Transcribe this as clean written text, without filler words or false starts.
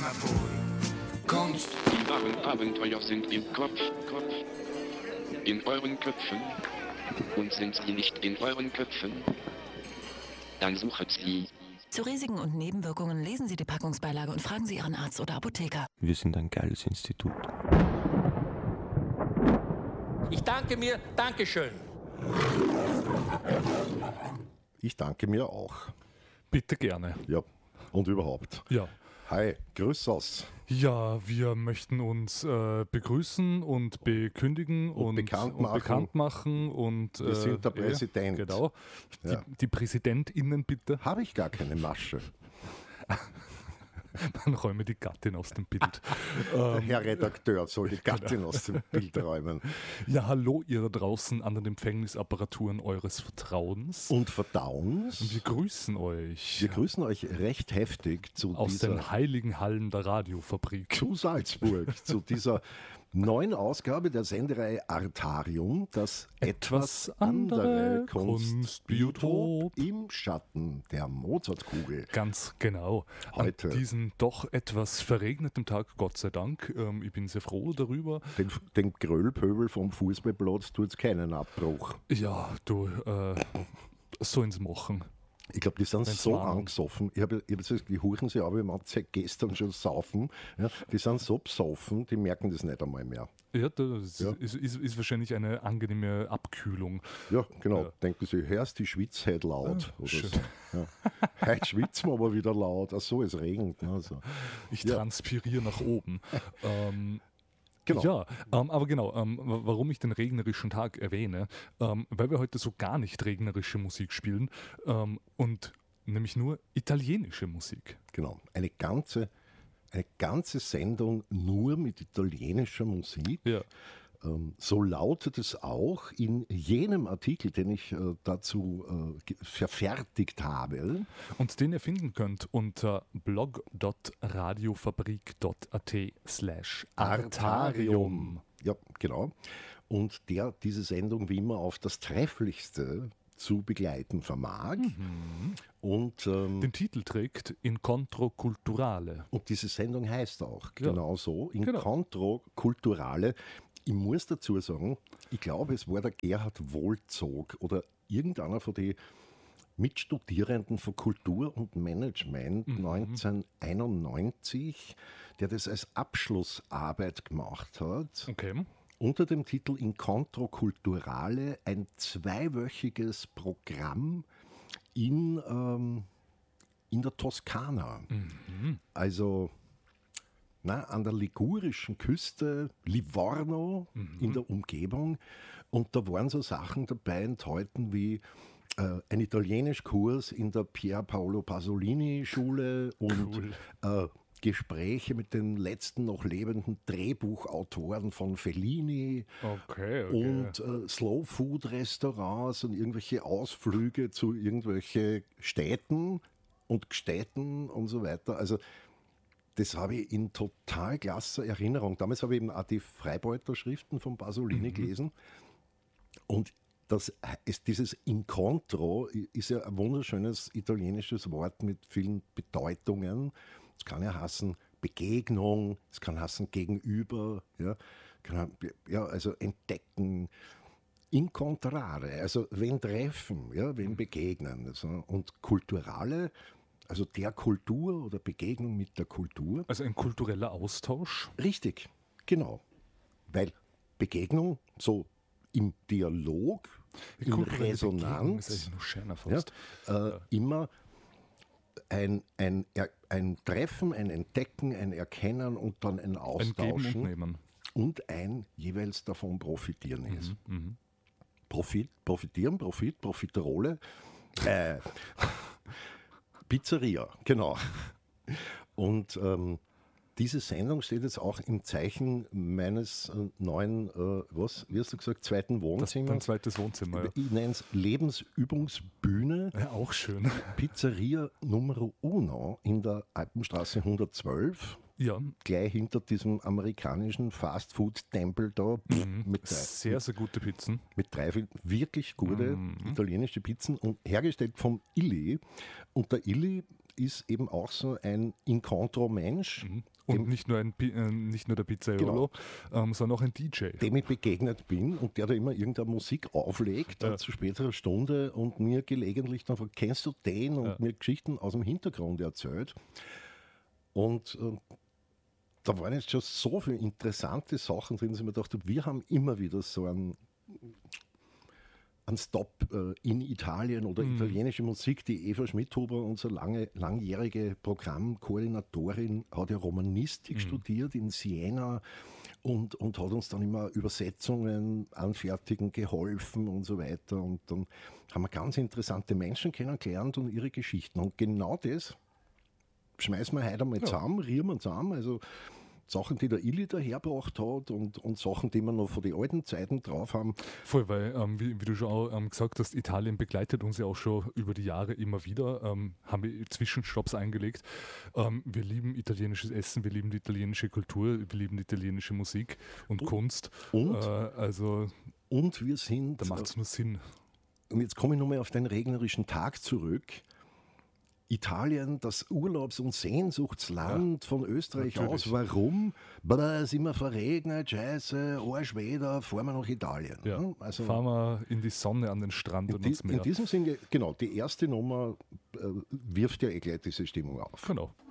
ma voi. Kunst. Die wahren Abenteuer sind im Kopf. In euren Köpfen. Und sind sie nicht in euren Köpfen? Dann sucht sie. Zu Risiken und Nebenwirkungen lesen Sie die Packungsbeilage und fragen Sie Ihren Arzt oder Apotheker. Wir sind ein geiles Institut. Ich danke mir, Dankeschön. Ich danke mir auch. Bitte gerne. Ja, und überhaupt. Ja. Hi, grüß aus. Ja, wir möchten uns begrüßen und bekündigen und bekannt machen. Und, wir sind der Präsident. Genau. Ja. Die PräsidentInnen bitte. Habe ich gar keine Masche. Man räume die Gattin aus dem Bild. Herr Redakteur soll die Gattin aus dem Bild räumen. Ja, hallo ihr da draußen an den Empfängnisapparaturen eures Vertrauens. Und Verdauens. Und wir grüßen euch. Wir grüßen euch recht heftig aus den heiligen Hallen der Radiofabrik. Zu Salzburg, zu dieser neuen Ausgabe der Sendereihe Artarium, das etwas andere Kunstbiotop im Schatten der Mozartkugel. Ganz genau. Heute. An diesem doch etwas verregneten Tag, Gott sei Dank. Ich bin sehr froh darüber. Den Gröllpöbel vom Fußballplatz tut es keinen Abbruch. Ja, du, sollen sie machen. Ich glaube, die sind so angesoffen. Ich hab gesagt, die huchen sie aber, ich habe seit gestern schon saufen. Ja, die sind so besoffen, die merken das nicht einmal mehr. Ja, das ist wahrscheinlich eine angenehme Abkühlung. Ja, genau. Ja. Denken sie, hörst die Schwitz heute laut. Oder schön. So. Ja. Heute schwitzen wir aber wieder laut. Ach so, es regnet. Ne? So. Ich transpiriere nach oben. Genau. Ja, aber genau, warum ich den regnerischen Tag erwähne, weil wir heute so gar nicht regnerische Musik spielen und nämlich nur italienische Musik. Genau, eine ganze Sendung nur mit italienischer Musik. Ja. So lautet es auch in jenem Artikel, den ich dazu verfertigt habe. Und den ihr finden könnt unter blog.radiofabrik.at/artarium. Ja, genau. Und der diese Sendung wie immer auf das Trefflichste zu begleiten vermag. Und den Titel trägt Incontro Culturale. Und diese Sendung heißt auch genau so, Incontro Culturale. Ich muss dazu sagen, ich glaube, es war der Gerhard Wohlzog oder irgendeiner von den Mitstudierenden von Kultur und Management 1991, der das als Abschlussarbeit gemacht hat. Okay. Unter dem Titel Incontro Culturale, ein 2-wöchiges Programm in der Toskana. Also an der ligurischen Küste, Livorno in der Umgebung. Und da waren so Sachen dabei enthalten wie ein Italienischkurs in der Pier Paolo Pasolini Schule und Gespräche mit den letzten noch lebenden Drehbuchautoren von Fellini und Slow-Food-Restaurants und irgendwelche Ausflüge zu irgendwelchen Städten und Gstädten und so weiter. Also das habe ich in total klasse Erinnerung. Damals habe ich eben auch die Freibeuter-Schriften von Pasolini gelesen. Und dieses Incontro ist ja ein wunderschönes italienisches Wort mit vielen Bedeutungen. Es kann ja heißen Begegnung, es kann heißen Gegenüber, also entdecken, incontrare, also wen treffen, wen begegnen. Und kulturale, also der Kultur oder Begegnung mit der Kultur. Also ein kultureller Austausch? Richtig, genau. Weil Begegnung so im Dialog, in Resonanz, ist noch schöner fast. Immer ein Treffen, ein Entdecken, ein Erkennen und dann ein Austauschen. Ein Geben und Nehmen. Und ein jeweils davon profitieren ist. Profiterole. Pizzeria, genau. Und diese Sendung steht jetzt auch im Zeichen meines neuen, wie hast du gesagt, zweiten Wohnzimmers? Ein zweites Wohnzimmer, ja. Ich nenne es Lebensübungsbühne. Ja, auch schön. Pizzeria Numero Uno in der Alpenstraße 112. Ja. Gleich hinter diesem amerikanischen Fastfood-Tempel da. Sehr, sehr gute Pizzen. Mit 3 wirklich gute italienische Pizzen und hergestellt vom Illy. Und der Illy ist eben auch so ein Incontro-Mensch, Und nicht nur der Pizzaiolo, sondern auch ein DJ. dem ich begegnet bin und der da immer irgendeine Musik auflegt zu späterer Stunde und mir gelegentlich dann fragt, kennst du den? Und mir Geschichten aus dem Hintergrund erzählt. Und da waren jetzt schon so viele interessante Sachen drin, dass ich mir gedacht habe, wir haben immer wieder so einen Stop in Italien oder italienische Musik. Die Eva Schmidhuber, unsere langjährige Programmkoordinatorin, hat ja Romanistik studiert in Siena und hat uns dann immer Übersetzungen anfertigen geholfen und so weiter. Und dann haben wir ganz interessante Menschen kennengelernt und ihre Geschichten. Und genau das schmeißen wir heute einmal zusammen, rühren wir zusammen. Also Sachen, die der Illy dahergebracht hat und Sachen, die wir noch von den alten Zeiten drauf haben. Voll, weil, wie du schon auch gesagt hast, Italien begleitet uns ja auch schon über die Jahre immer wieder. Haben wir Zwischenstopps eingelegt. Wir lieben italienisches Essen, wir lieben die italienische Kultur, wir lieben die italienische Musik und Kunst. Und wir sind... Da macht es nur Sinn. Und jetzt komme ich nochmal auf den regnerischen Tag zurück. Italien, das Urlaubs- und Sehnsuchtsland von Österreich natürlich. aus. Warum? Es ist immer verregnet, scheiße, Arschweder, fahren wir nach Italien. Ja. Also Fahren wir in die Sonne an den Strand und ins Meer. in diesem Sinne, genau, die erste Nummer wirft ja gleich diese Stimmung auf. Genau.